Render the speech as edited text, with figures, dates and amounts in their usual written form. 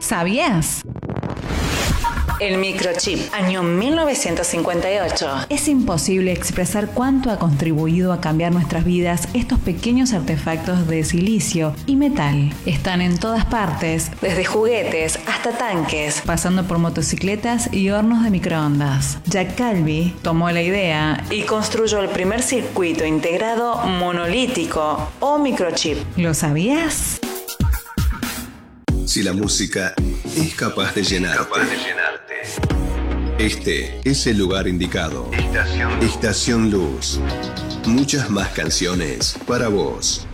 ¿Sabías? El microchip, año 1958. Es imposible expresar cuánto ha contribuido a cambiar nuestras vidas estos pequeños artefactos de silicio y metal. Están en todas partes, Desde juguetes hasta tanques. pasando por motocicletas y hornos de microondas. Jack Calvi tomó la idea Y construyó el primer circuito integrado monolítico o microchip. ¿Lo sabías? Si la música es capaz de llenarte, este es el lugar indicado. Estación Luz. Muchas más canciones para vos.